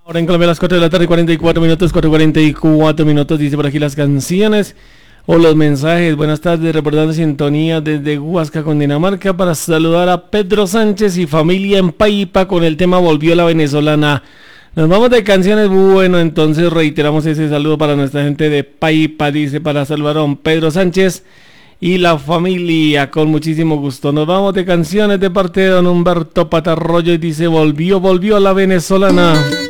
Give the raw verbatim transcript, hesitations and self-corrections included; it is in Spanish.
Ahora en Colombia a las cuatro de la tarde, cuarenta y cuatro minutos, cuatro cuarenta y cuatro minutos, dice por aquí las canciones o los mensajes. Buenas tardes, reportando sintonía desde Huasca, Dinamarca, para saludar a Pedro Sánchez y familia en Paipa con el tema Volvió la Venezolana. Nos vamos de canciones, bueno, entonces reiteramos ese saludo para nuestra gente de Paipa, dice, para saludar a don Pedro Sánchez y la familia, con muchísimo gusto. Nos vamos de canciones de parte de don Humberto Patarroyo y dice, volvió, volvió la venezolana.